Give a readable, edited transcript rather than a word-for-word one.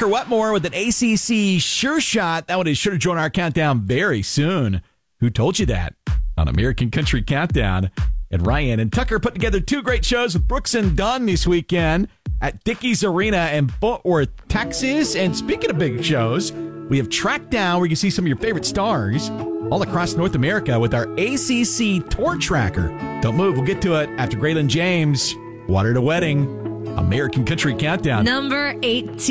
Tucker Wetmore with an ACC sure shot. That one is sure to join our countdown very soon. Who told you that? On American Country Countdown. And Ryan and Tucker put together two great shows with Brooks and Dunn this weekend at Dickies Arena in Fort Worth, Texas. And speaking of big shows, we have Track Down where you can see some of your favorite stars all across North America with our ACC Tour Tracker. Don't move. We'll get to it after Graylin James, Water to Wedding, American Country Countdown. Number 18.